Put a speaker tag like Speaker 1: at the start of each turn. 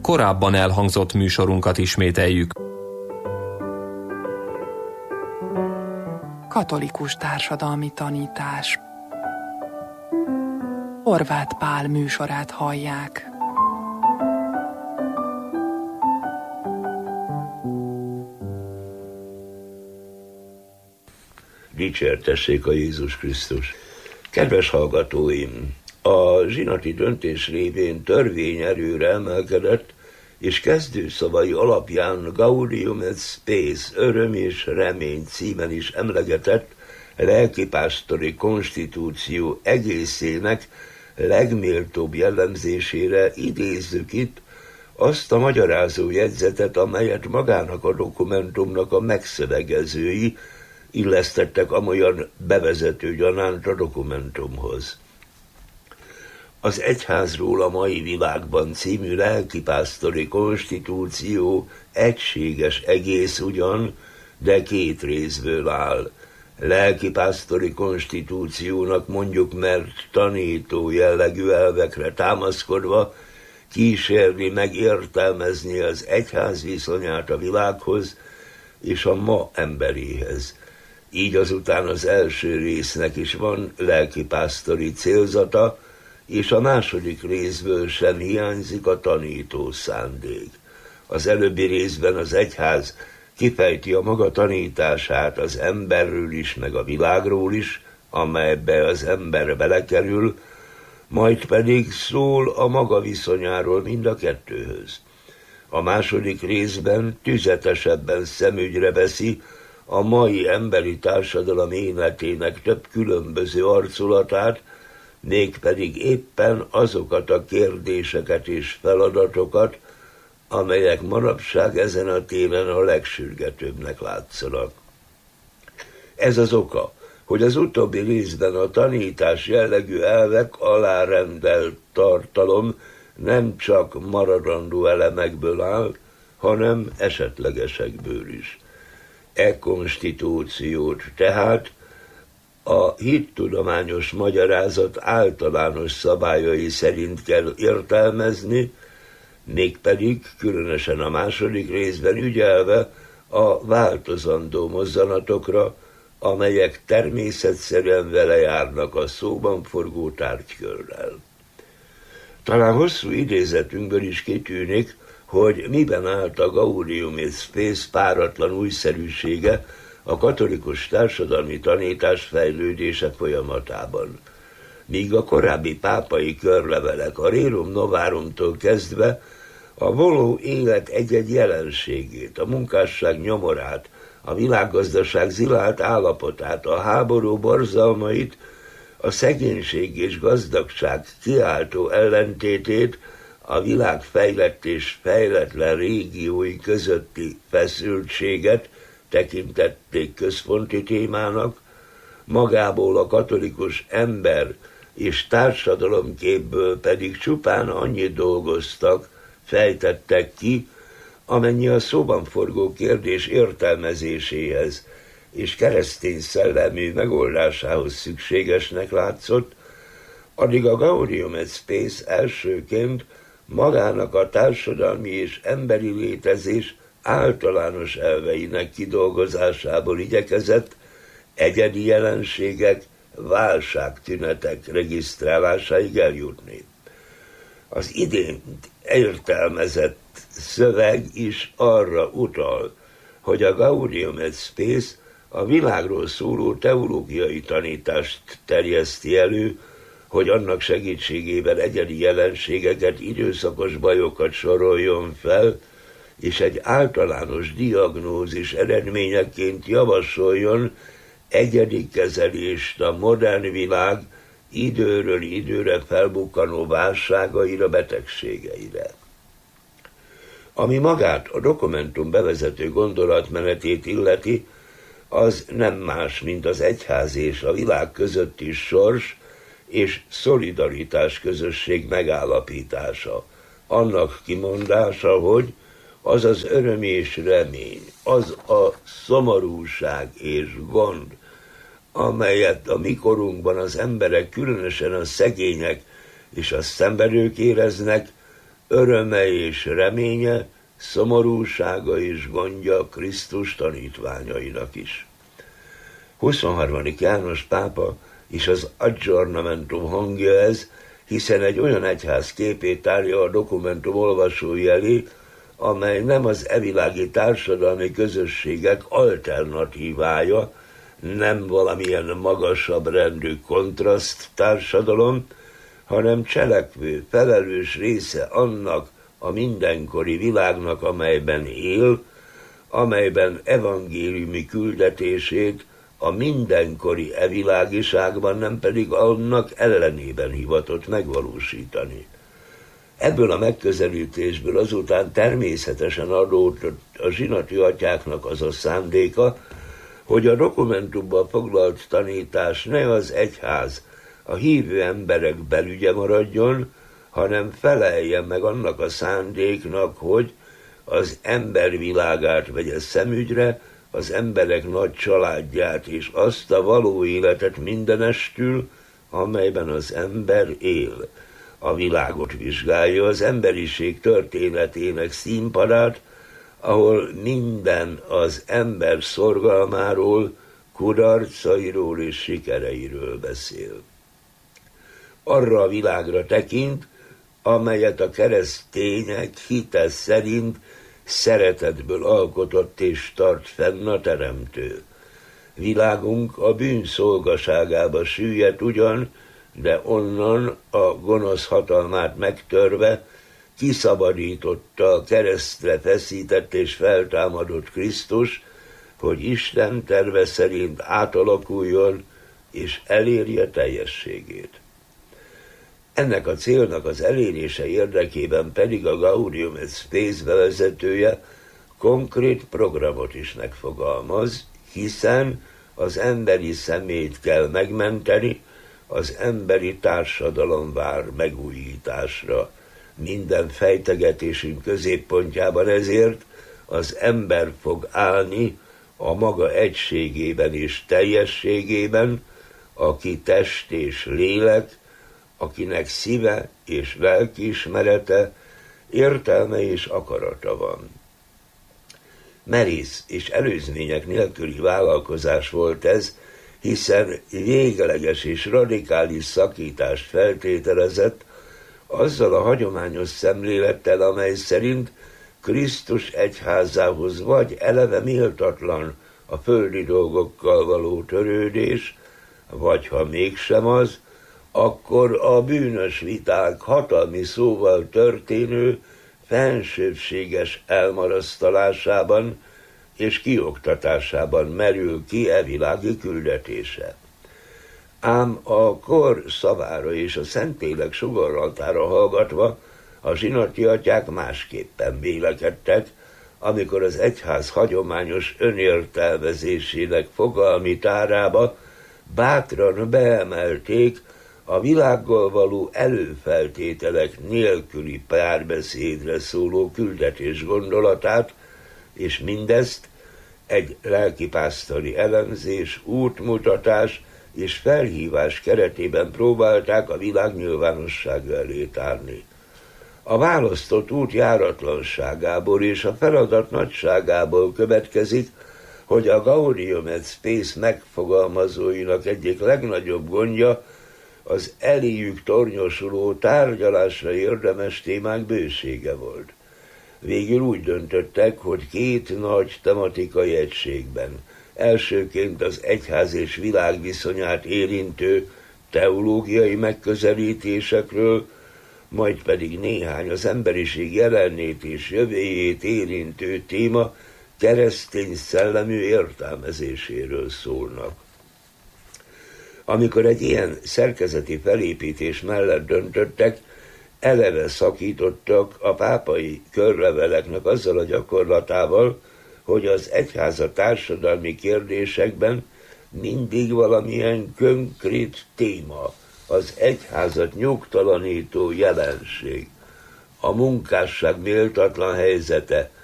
Speaker 1: korábban elhangzott műsorunkat ismételjük.
Speaker 2: Katolikus társadalmi tanítás. Horváth Pál műsorát hallják.
Speaker 3: Dicsértessék a Jézus Krisztus! Kedves hallgatóim! A zsinati döntés révén törvényerőre emelkedett, és kezdőszavai alapján Gaudium et Spes, öröm és remény címen is emlegetett lelkipásztori konstitúció egészének legméltóbb jellemzésére idézzük itt azt a magyarázó jegyzetet, amelyet magának a dokumentumnak a megszövegezői illesztettek amolyan bevezető gyanánt a dokumentumhoz. Az Egyházról a mai világban című lelkipásztori konstitúció egységes egész ugyan, de két részből áll. Lelkipásztori konstitúciónak mondjuk, mert tanító jellegű elvekre támaszkodva kísérni meg értelmezni az egyház viszonyát a világhoz és a ma emberéhez. Így azután az első résznek is van lelkipásztori célzata, és a második részből sem hiányzik a tanító szándék. Az előbbi részben az egyház kifejti a maga tanítását az emberről is, meg a világról is, amelybe az ember belekerül, majd pedig szól a maga viszonyáról mind a kettőhöz. A második részben tüzetesebben szemügyre veszi a mai emberi társadalom életének több különböző arculatát, mégpedig éppen azokat a kérdéseket és feladatokat, amelyek manapság ezen a téren a legsürgetőbbnek látszanak. Ez az oka, hogy az utóbbi részben a tanítás jellegű elvek alárendelt tartalom nem csak maradandó elemekből áll, hanem esetlegesekből is. E konstitúciót tehát a hittudományos magyarázat általános szabályai szerint kell értelmezni, mégpedig különösen a második részben ügyelve a változandó mozzanatokra, amelyek természetszerűen vele járnak a szóban forgó tárgykörrel. Talán hosszú idézetünkből is kitűnik, hogy miben állt a Gaudium et Spes páratlan újszerűsége a katolikus társadalmi tanítás fejlődése folyamatában. Míg a korábbi pápai körlevelek a Rerum Novarumtól kezdve a való élet egy-egy jelenségét, a munkásság nyomorát, a világgazdaság zilált állapotát, a háború borzalmait, a szegénység és gazdagság kiáltó ellentétét, a világ fejlett és fejletlen régiói közötti feszültséget tekintették központi témának, magából a katolikus ember és társadalomképből pedig csupán annyit dolgoztak, fejtettek ki, amennyi a szóban forgó kérdés értelmezéséhez és keresztény szellemű megoldásához szükségesnek látszott, addig a Gaudium et Spes elsőként magának a társadalmi és emberi létezés általános elveinek kidolgozásából igyekezett egyedi jelenségek, válságtünetek regisztrálásáig eljutni. Az idént értelmezett szöveg is arra utal, hogy a Gaudium et Spes a világról szóló teológiai tanítást terjeszti elő, hogy annak segítségével egyedi jelenségeket, időszakos bajokat soroljon fel, és egy általános diagnózis eredményeként javasoljon egyedi kezelést a modern világ időről időre felbukkanó válságaira, betegségeire. Ami magát a dokumentum bevezető gondolatmenetét illeti, az nem más, mint az egyház és a világ közötti sors és szolidaritás közösség megállapítása. Annak kimondása, hogy az az öröm és remény, az a szomorúság és gond, amelyet a mikorunkban az emberek, különösen a szegények és a szenvedők éreznek, öröme és reménye, szomorúsága és gondja Krisztus tanítványainak is. 23. János pápa és az Aggiornamentum hangja ez, hiszen egy olyan egyház képét tárja a dokumentum olvasói elé, amely nem az evilági társadalmi közösségek alternatívája, nem valamilyen magasabb rendű kontraszt társadalom, hanem cselekvő, felelős része annak a mindenkori világnak, amelyben él, amelyben evangéliumi küldetését a mindenkori evilágiságban, nem pedig annak ellenében hivatott megvalósítani. Ebből a megközelítésből azután természetesen adódott a zsinati atyáknak az a szándéka, hogy a dokumentumban foglalt tanítás ne az egyház, a hívő emberek belügye maradjon, hanem feleljen meg annak a szándéknak, hogy az ember világát vegye szemügyre, az emberek nagy családját és azt a való életet mindenestül, amelyben az ember él. A világot vizsgálja, az emberiség történetének színpadát, ahol minden az ember szorgalmáról, kudarcairól és sikereiről beszél. Arra a világra tekint, amelyet a keresztények hite szerint szeretetből alkotott és tart fenn a Teremtő. Világunk a bűn szolgaságába süllyedt ugyan, de onnan a gonosz hatalmát megtörve kiszabadította a keresztre feszített és feltámadott Krisztus, hogy Isten terve szerint átalakuljon és elérje teljességét. Ennek a célnak az elérése érdekében pedig a Gaudium et Spes bevezetője konkrét programot is megfogalmaz, hiszen az emberi személyt kell megmenteni, az emberi társadalom vár megújításra. Minden fejtegetésünk középpontjában ezért az ember fog állni a maga egységében és teljességében, aki test és lélek, akinek szíve és lelkiismerete, értelme és akarata van. Merész és előzmények nélküli vállalkozás volt ez, hiszen végleges és radikális szakítást feltételezett azzal a hagyományos szemlélettel, amely szerint Krisztus egyházához vagy eleve méltatlan a földi dolgokkal való törődés, vagy ha mégsem az, akkor a bűnös viták hatalmi szóval történő fensőbbséges elmarasztalásában és kioktatásában merül ki e világi küldetése. Ám a kor szavára és a Szentlélek sugallataira hallgatva a zsinati atyák másképpen vélekedtek, amikor az egyház hagyományos önértelmezésének fogalmi tárába bátran beemelték a világgal való előfeltételek nélküli párbeszédre szóló küldetés gondolatát, és mindezt egy lelkipásztori elemzés, útmutatás és felhívás keretében próbálták a világ nyilvánossága elé tárni. A választott út járatlanságából és a feladat nagyságából következik, hogy a Gaudium et Spes megfogalmazóinak egyik legnagyobb gondja az eléjük tornyosuló tárgyalásra érdemes témák bősége volt. Végül úgy döntöttek, hogy két nagy tematikai egységben, elsőként az egyház és világ viszonyát érintő teológiai megközelítésekről, majd pedig néhány az emberiség jelenét és jövőjét érintő téma keresztény szellemű értelmezéséről szólnak. Amikor egy ilyen szerkezeti felépítés mellett döntöttek, eleve szakítottak a pápai körleveleknek azzal a gyakorlatával, hogy az egyház a társadalmi kérdésekben mindig valamilyen konkrét téma, az egyházat nyugtalanító jelenség, a munkásság méltatlan helyzete,